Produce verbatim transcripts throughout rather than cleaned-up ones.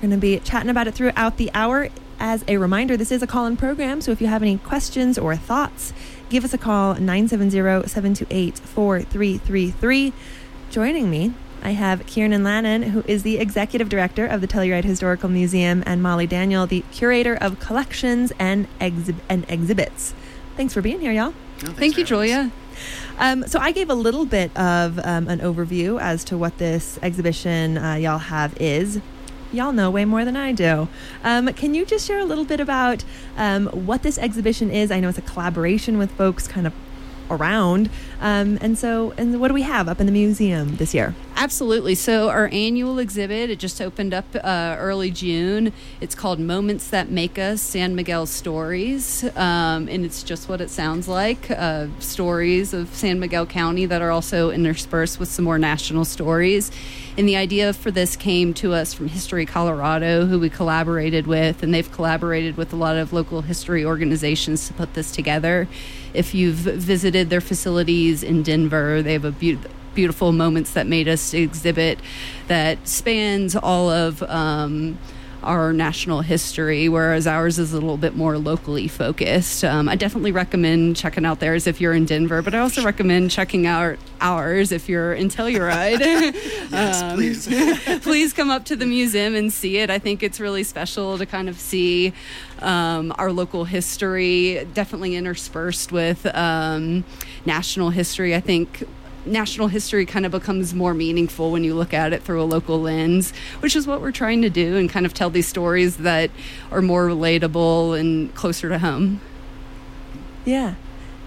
going to be chatting about it throughout the hour. As a reminder, this is a call-in program, so if you have any questions or thoughts, give us a call, nine seven zero, seven two eight, four three three three. Joining me, I have Kiernan Lannon, who is the Executive Director of the Telluride Historical Museum, and Molly Daniel, the Curator of Collections and, exhi- and Exhibits. Thanks for being here, y'all. No, Thank you, Julia. Um, so I gave a little bit of um, an overview as to what this exhibition uh, y'all have is. Y'all know way more than I do. Um, can you just share a little bit about um, what this exhibition is? I know it's a collaboration with folks kind of around. Um, and so, and what do we have up in the museum this year? Absolutely. So our annual exhibit, it just opened up uh, early June. It's called Moments That Make Us, San Miguel Stories. Um, and it's just what it sounds like, uh, stories of San Miguel County that are also interspersed with some more national stories. And the idea for this came to us from History Colorado, who we collaborated with, and they've collaborated with a lot of local history organizations to put this together. If you've visited their facilities in Denver, they have a be- beautiful Moments That Made Us exhibit that spans all of um, our national history, whereas ours is a little bit more locally focused. Um, I definitely recommend checking out theirs if you're in Denver, but I also recommend checking out ours if you're in Telluride. Yes, um, please. please come up to the museum and see it. I think it's really special to kind of see um, our local history, definitely interspersed with um, national history. I think national history kind of becomes more meaningful when you look at it through a local lens, which is what we're trying to do, and kind of tell these stories that are more relatable and closer to home. Yeah.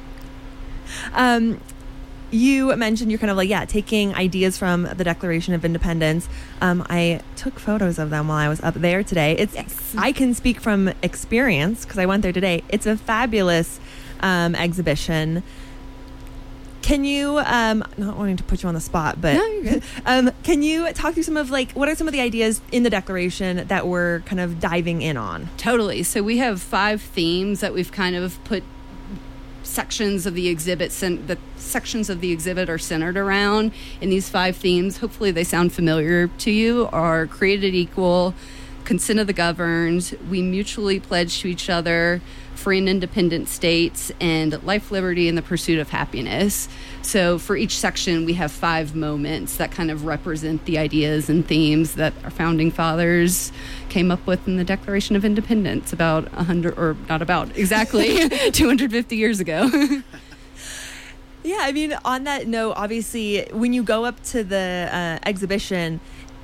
Um, you mentioned you're kind of like, yeah, taking ideas from the Declaration of Independence. Um, I took photos of them while I was up there today. It's Yes. I can speak from experience because I went there today. It's a fabulous um, exhibition. Can you, um, not wanting to put you on the spot, but No, you're good. um, can you talk through some of like, what are some of the ideas in the Declaration that we're kind of diving in on? Totally. So we have five themes that we've kind of put sections of the exhibit, and the sections of the exhibit are centered around. And these five themes, hopefully they sound familiar to you, are created equal, consent of the governed, we mutually pledge to each other, free and independent states, and life, liberty, and the pursuit of happiness. So for each section, we have five moments that kind of represent the ideas and themes that our founding fathers came up with in the Declaration of Independence about one hundred, or not about, exactly two hundred fifty years ago. Yeah, I mean, on that note, obviously, when you go up to the uh, exhibition,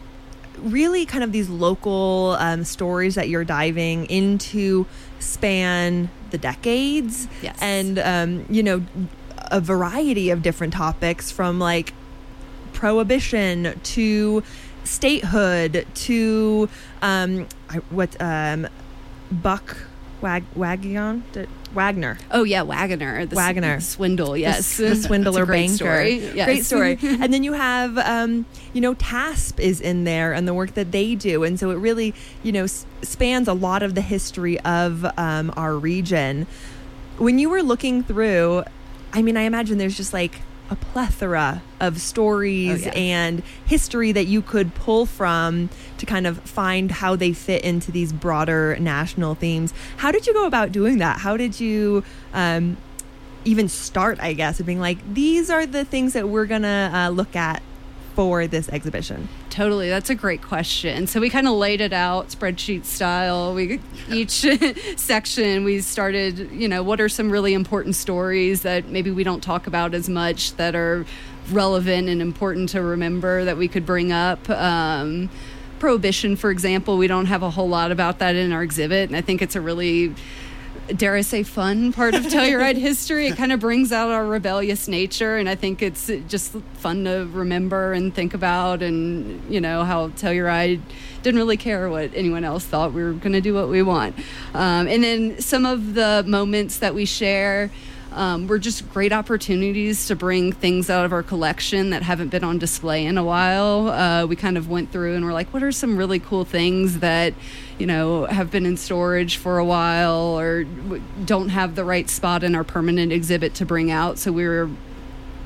really kind of these local um, stories that you're diving into span the decades. Yes. And, um, you know, a variety of different topics, from like prohibition to statehood to um, I, what um, Buck Wag Wagion Did, Wagner. Oh, yeah, Wagner. The Wagner. S- swindle, yes. The, the swindler It's a great banker. story. Yes. Great story. And then you have, um, you know, T A S P is in there and the work that they do. And so it really, you know, s- spans a lot of the history of um, our region. When you were looking through, I mean, I imagine there's just like a plethora of stories Oh, yeah. and history that you could pull from to kind of find how they fit into these broader national themes. How did you go about doing that? How did you um, even start, I guess, of being like, these are the things that we're going to uh, look at for this exhibition? Totally. That's a great question. So we kind of laid it out spreadsheet style. We each section we started, you know, what are some really important stories that maybe we don't talk about as much that are relevant and important to remember that we could bring up. Um, Prohibition, for example, we don't have a whole lot about that in our exhibit, and I think it's a really, dare I say, fun part of Telluride history. It kind of brings out our rebellious nature, and I think it's just fun to remember and think about, and, you know, how Telluride didn't really care what anyone else thought. We were going to do what we want. Um, and then some of the moments that we share Um, were just great opportunities to bring things out of our collection that haven't been on display in a while. Uh, we kind of went through and we're like, what are some really cool things that, you know, have been in storage for a while or w- don't have the right spot in our permanent exhibit to bring out? So we were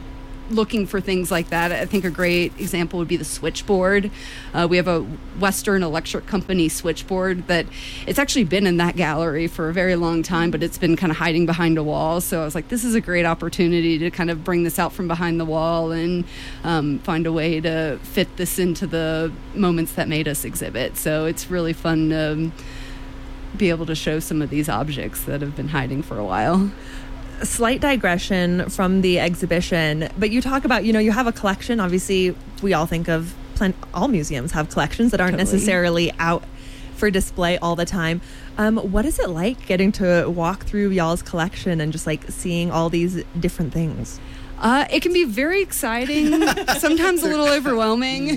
looking for things like that. I think a great example would be the switchboard. Uh, we have a Western Electric Company switchboard that it's actually been in that gallery for a very long time, but it's been kind of hiding behind a wall. So I was like, this is a great opportunity to kind of bring this out from behind the wall and um, find a way to fit this into the moments that made us exhibit. So it's really fun to um, be able to show some of these objects that have been hiding for a while. Slight digression from the exhibition, but you talk about, you know, you have a collection. Obviously, we all think of plen- all museums have collections that aren't Totally. necessarily out for display all the time. Um, what is it like getting to walk through y'all's collection and just like seeing all these different things? Uh, it can be very exciting, sometimes a little overwhelming.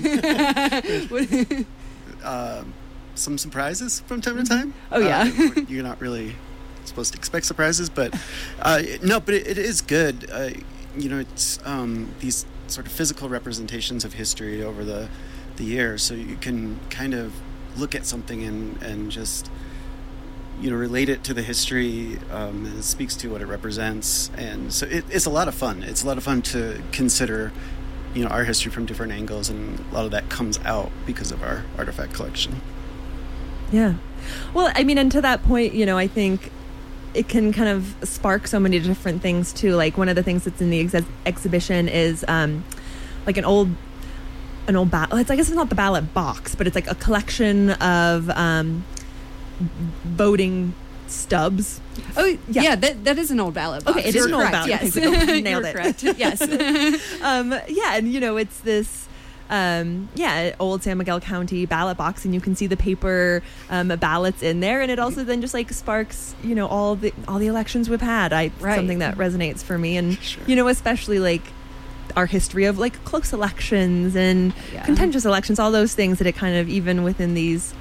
uh, some surprises from time to time. Oh, yeah. Uh, you're not really supposed to expect surprises, but uh, no, but it, it is good. Uh, you know, it's um, these sort of physical representations of history over the the years, so you can kind of look at something and and just, you know, relate it to the history. Um, and it speaks to what it represents, and so it, it's a lot of fun. It's a lot of fun to consider, you know, our history from different angles, and a lot of that comes out because of our artifact collection. Yeah. Well, I mean, and to that point, you know, I think it can kind of spark so many different things too. Like one of the things that's in the ex- exhibition is um, like an old, an old ballot. It's I guess it's not the ballot box, but it's like a collection of um, voting stubs. Oh, Yeah. yeah, that, that is an old ballot box. Okay, it is You're an old correct, ballot. Yes, Okay, so nailed You're it. correct. Yes. um, yeah, and you know, it's this. Um, yeah, old San Miguel County ballot box, and you can see the paper um, ballots in there, and it also then just like sparks, you know, all the all the elections we've had. I Right. something that resonates for me, and Sure. you know, especially like our history of like close elections and Yeah. contentious elections, all those things that it kind of even within these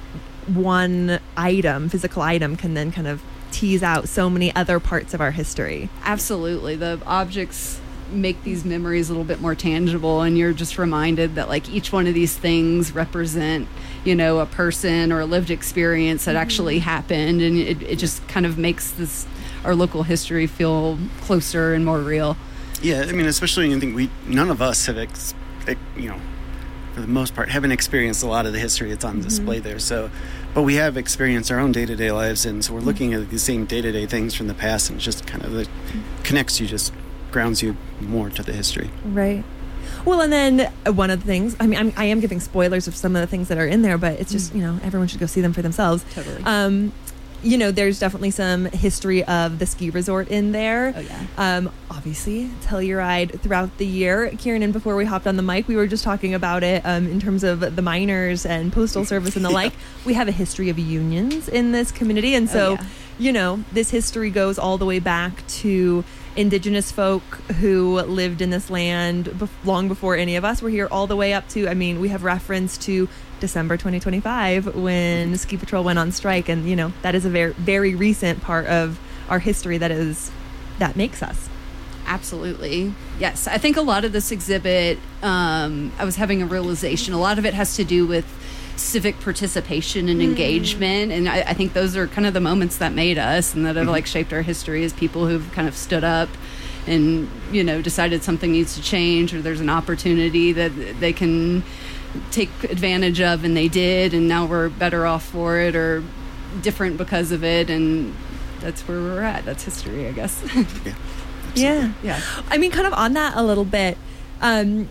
one item, physical item, can then kind of tease out so many other parts of our history. Absolutely. The objects make these memories a little bit more tangible, and you're just reminded that like each one of these things represent, you know, a person or a lived experience that actually happened, and it, it just kind of makes this our local history feel closer and more real. Yeah, I mean, especially when you think we none of us have, ex, ex, you know, for the most part, haven't experienced a lot of the history that's on display there. So, but we have experienced our own day-to-day lives, and so we're looking at the same day-to-day things from the past, and it just kind of it connects you, just grounds you more to the history. Right. Well, and then uh, one of the things, I mean, I'm, I am giving spoilers of some of the things that are in there, but it's just, you know, everyone should go see them for themselves. Totally. Um, you know, there's definitely some history of the ski resort in there. Oh, yeah. Um, obviously, Telluride throughout the year. Kieran, and before we hopped on the mic, we were just talking about it um, in terms of the miners and postal service and the Yeah. like. We have a history of unions in this community. And Oh, so, yeah. you know, this history goes all the way back to indigenous folk who lived in this land bef- long before any of us were here, all the way up to, I mean, we have reference to December twenty twenty-five when Ski Patrol went on strike, and you know, that is a very very recent part of our history that is that makes us. Absolutely. Yes. I think a lot of this exhibit, um, I was having a realization, a lot of it has to do with civic participation and engagement. And I, I think those are kind of the moments that made us and that have like shaped our history as people who've kind of stood up and, you know, decided something needs to change or there's an opportunity that they can take advantage of, and they did, and now we're better off for it or different because of it. And that's where we're at. That's history, I guess. Yeah. Yeah. Yeah. I mean, kind of on that a little bit. Um,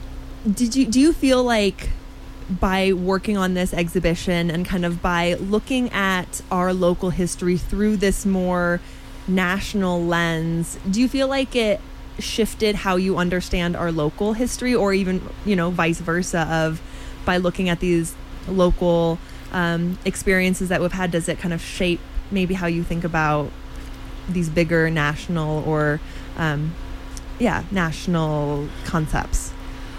did you do you feel like by working on this exhibition and kind of by looking at our local history through this more national lens, do you feel like it shifted how you understand our local history, or even, you know, vice versa, of by looking at these local um, experiences that we've had, does it kind of shape maybe how you think about these bigger national or um, yeah national concepts?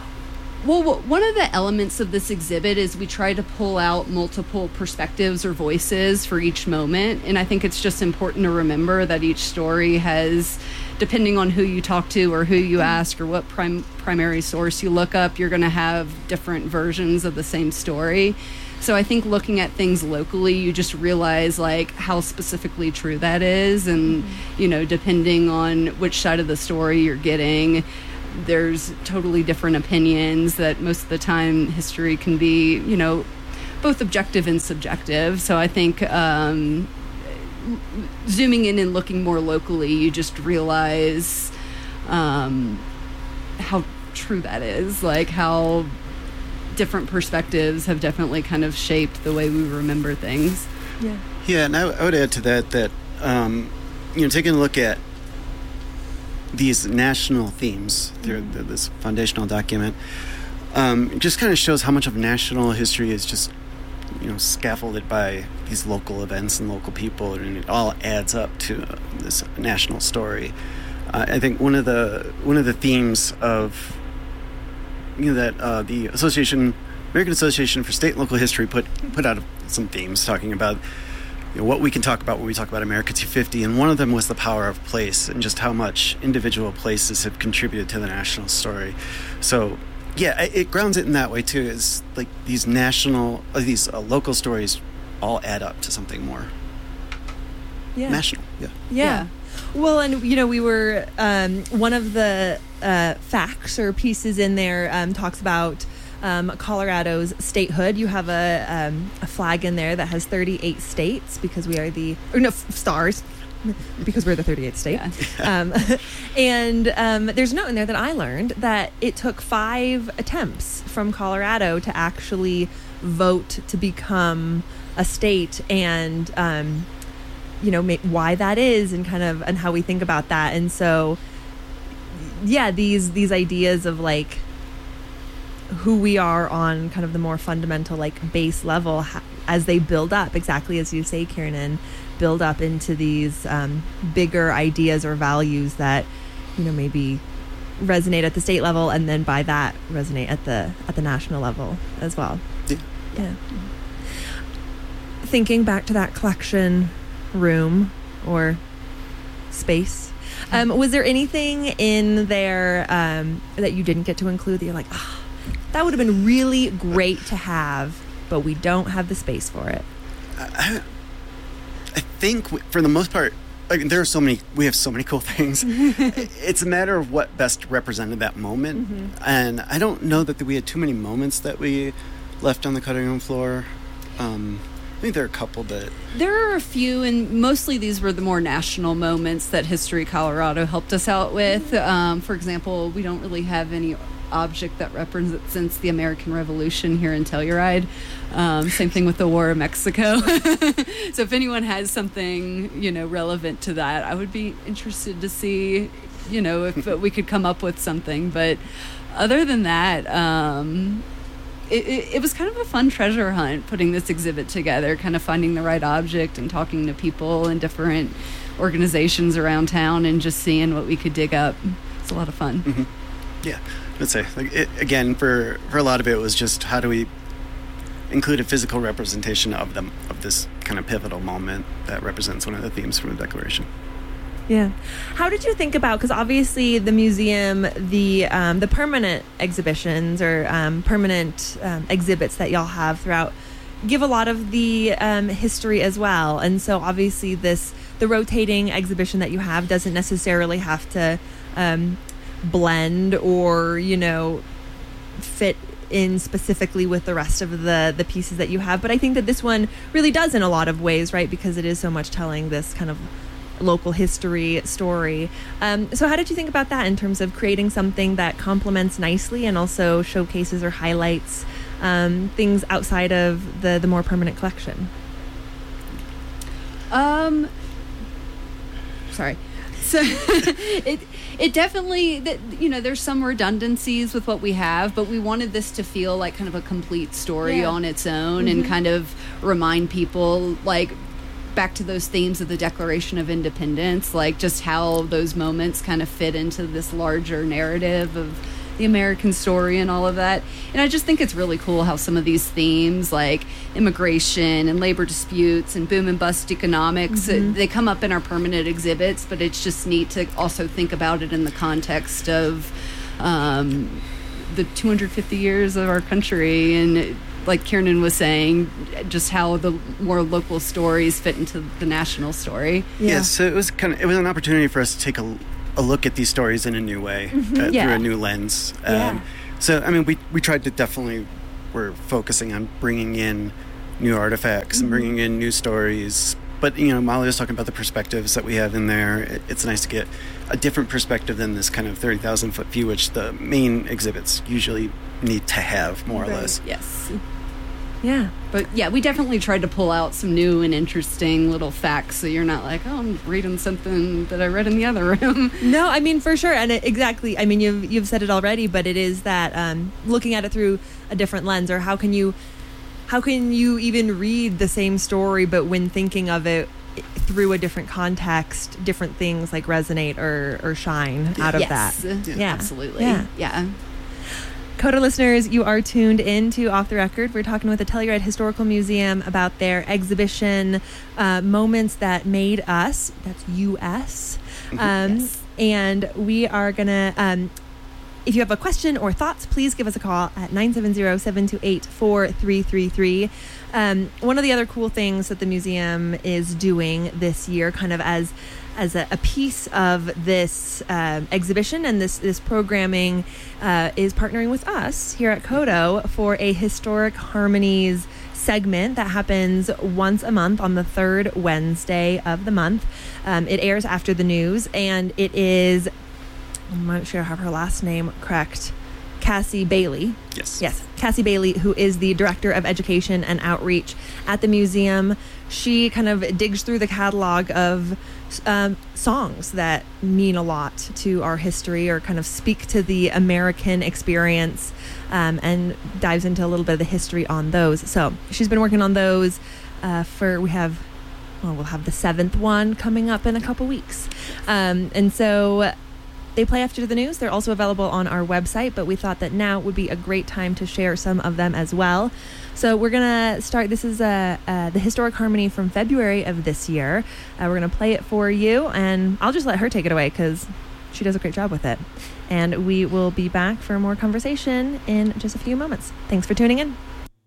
Well, w- one of the elements of this exhibit is we try to pull out multiple perspectives or voices for each moment. And I think it's just important to remember that each story has, depending on who you talk to or who you ask or what prim- primary source you look up, you're going to have different versions of the same story. So I think looking at things locally, you just realize like how specifically true that is. And, mm-hmm. you know, depending on which side of the story you're getting, there's totally different opinions, that most of the time history can be, you know, both objective and subjective. So I think um, zooming in and looking more locally, you just realize um, how true that is, like how different perspectives have definitely kind of shaped the way we remember things. Yeah. Yeah, and I, I would add to that that, um, you know, taking a look at these national themes through mm-hmm. this foundational document, um, it just kind of shows how much of national history is just, you know, scaffolded by these local events and local people, and it all adds up to uh, this national story. Uh, I think one of the one of the themes of, you know, that uh, the Association, American Association for State and Local History put put out some themes talking about, you know, what we can talk about when we talk about America two fifty, and one of them was the power of place and just how much individual places have contributed to the national story. So, yeah, it, it grounds it in that way too. Is like these national, uh, these uh, local stories all add up to something more yeah. national. Yeah. yeah, yeah. Well, and you know, we were um, one of the uh, facts or pieces in there um, talks about. Um, Colorado's statehood. You have a, um, a flag in there that has thirty-eight states because we are the, or no, f- stars, because we're the thirty-eighth state. Yeah. Um, and um, there's a note in there that I learned that it took five attempts from Colorado to actually vote to become a state, and, um, you know, ma- why that is, and kind of, and how we think about that. And so, yeah, these, these ideas of like, who we are on kind of the more fundamental, like, base level ha- as they build up, exactly as you say, Kiernan, build up into these um, bigger ideas or values that, you know, maybe resonate at the state level, and then by that resonate at the at the national level as well. Yeah. Yeah. Thinking back to that collection room or space, um, was there anything in there um, that you didn't get to include that you're like, ah, oh, that would have been really great to have, but we don't have the space for it? I, I think we, for the most part, like, there are so many, we have so many cool things. It's a matter of what best represented that moment. Mm-hmm. And I don't know that we had too many moments that we left on the cutting room floor. Um, I think there are a couple that... There are a few, and mostly these were the more national moments that History Colorado helped us out with. Um, for example, we don't really have any object that represents the American Revolution here in Telluride. Um, same thing with the War of Mexico. So if anyone has something, you know, relevant to that, I would be interested to see, you know, if we could come up with something. But other than that, um, it, it, it was kind of a fun treasure hunt putting this exhibit together, kind of finding the right object and talking to people and different organizations around town and just seeing what we could dig up. It's a lot of fun. Mm-hmm. Yeah. I'd say, like, it, again, for, for a lot of it was just how do we include a physical representation of them, of this kind of pivotal moment that represents one of the themes from the Declaration. Yeah. How did you think about, because obviously the museum, the um, the permanent exhibitions or um, permanent um, exhibits that y'all have throughout give a lot of the um, history as well. And so obviously this, the rotating exhibition that you have doesn't necessarily have to um, blend or, you know, fit in specifically with the rest of the the pieces that you have. But I think that this one really does in a lot of ways, right? Because it is so much telling this kind of local history story. Um, so how did you think about that in terms of creating something that complements nicely and also showcases or highlights um, things outside of the, the more permanent collection? Um, sorry. So it it definitely, that, you know, there's some redundancies with what we have, but we wanted this to feel like kind of a complete story yeah. on its own, mm-hmm. and kind of remind people, like, back to those themes of the Declaration of Independence, like just how those moments kind of fit into this larger narrative of the American story and all of that. And I just think it's really cool how some of these themes, like immigration and labor disputes and boom and bust economics, mm-hmm. they come up in our permanent exhibits, but it's just neat to also think about it in the context of um, the two hundred fifty years of our country, and like Kiernan was saying, just how the more local stories fit into the national story. Yeah, yeah so it was kind of, it was an opportunity for us to take a a look at these stories in a new way, Mm-hmm. uh, Yeah. through a new lens. Um, Yeah. So, I mean, we, we tried to definitely, we're focusing on bringing in new artifacts Mm-hmm. and bringing in new stories. But, you know, Molly was talking about the perspectives that we have in there. It, it's nice to get a different perspective than this kind of thirty thousand foot view, which the main exhibits usually need to have, more or Right. less. Yes. Yeah. But yeah, we definitely tried to pull out some new and interesting little facts so you're not like, oh, I'm reading something that I read in the other room. No, I mean, for sure. And it, exactly. I mean, you've, you've said it already, but it is that um, looking at it through a different lens, or how can you, how can you even read the same story, but when thinking of it through a different context, different things like resonate or, or shine out of Yes. that. Yeah. Yeah. Absolutely. Yeah. Yeah. Coda listeners, you are tuned in to Off the Record. We're talking with the Telluride Historical Museum about their exhibition, uh, Moments That Made Us. That's U S. Um, Yes. And we are going to, um, if you have a question or thoughts, please give us a call at nine seven zero, seven two eight, four three three three. Um, one of the other cool things that the museum is doing this year, kind of as as a, a piece of this um exhibition and this this programming, uh, is partnering with us here at Kodo for a Historic Harmonies segment that happens once a month on the third Wednesday of the month. Um, it airs after the news, and it is, I'm not sure I have her last name correct, Cassie Bailey. Yes. Yes, Cassie Bailey, who is the Director of Education and Outreach at the museum. She kind of digs through the catalog of um, songs that mean a lot to our history or kind of speak to the American experience, um, and dives into a little bit of the history on those. So she's been working on those uh, for, we have, well, we'll have the seventh one coming up in a couple weeks. Um, and so they play after the news. They're also available on our website, but we thought that now would be a great time to share some of them as well. So we're going to start. This is uh, uh, the Historic Harmony from February of this year. Uh, we're going to play it for you, and I'll just let her take it away because she does a great job with it. And we will be back for more conversation in just a few moments. Thanks for tuning in.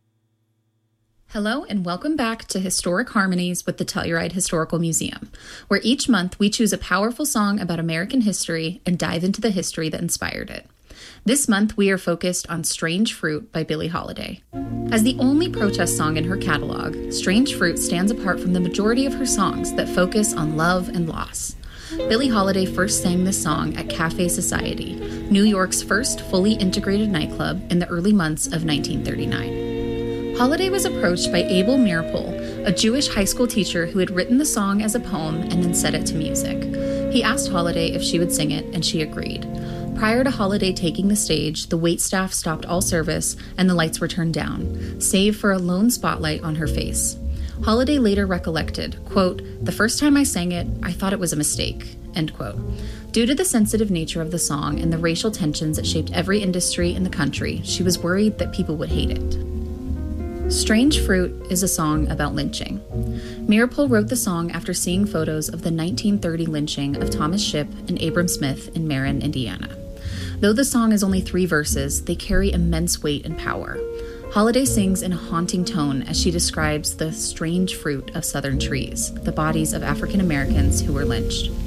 Hello and welcome back to Historic Harmonies with the Telluride Historical Museum, where each month we choose a powerful song about American history and dive into the history that inspired it. This month we are focused on Strange Fruit by Billie Holiday. As the only protest song in her catalog, Strange Fruit stands apart from the majority of her songs that focus on love and loss. Billie Holiday first sang this song at Cafe Society, New York's first fully integrated nightclub, in the early months of nineteen thirty-nine. Holiday was approached by Abel Meeropol, a Jewish high school teacher who had written the song as a poem and then set it to music. He asked Holiday if she would sing it, and she agreed. Prior to Holiday taking the stage, the waitstaff stopped all service and the lights were turned down, save for a lone spotlight on her face. Holiday later recollected, quote, "The first time I sang it, I thought it was a mistake," end quote. Due to the sensitive nature of the song and the racial tensions that shaped every industry in the country, she was worried that people would hate it. Strange Fruit is a song about lynching. Meeropol wrote the song after seeing photos of the nineteen thirty lynching of Thomas Shipp and Abram Smith in Marin, Indiana. Though the song is only three verses, they carry immense weight and power. Holiday sings in a haunting tone as she describes the strange fruit of southern trees, the bodies of African Americans who were lynched.